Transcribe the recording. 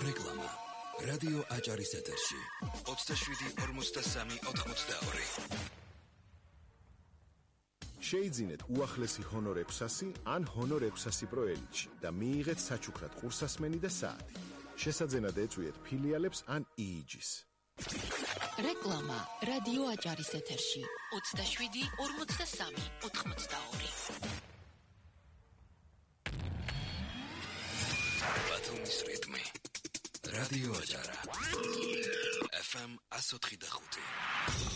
რეკლამა. რადიო აჭარის ეთერში 27-43-82. შეიძინეთ უახლესი ჰონორ 600 ან ჰონორ 600 Pro Elite-ში და მიიღეთ საჩუქრად ყურსასმენი და საათი. შესაძენად ეწვიეთ ფილიალებს ან EEG-ს. რეკლამა რადიო აჭარის ეთერში 27-43-82. ბათუმის რიტმი. რადიო აჭარა. FM 104.5.